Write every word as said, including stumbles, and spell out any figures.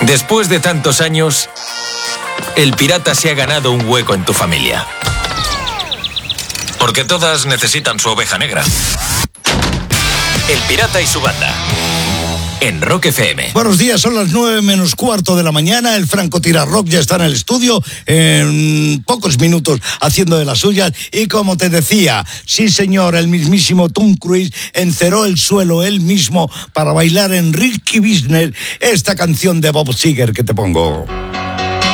Después de tantos años, el pirata se ha ganado un hueco en tu familia. Porque todas necesitan su oveja negra. El pirata y su banda. En Rock F M. Buenos días, son las nueve menos cuarto de la mañana. El francotirador ya está en el estudio en pocos minutos haciendo de las suyas. Y como te decía, sí señor, el mismísimo Tom Cruise enceró el suelo él mismo para bailar en Risky Business esta canción de Bob Seger que te pongo.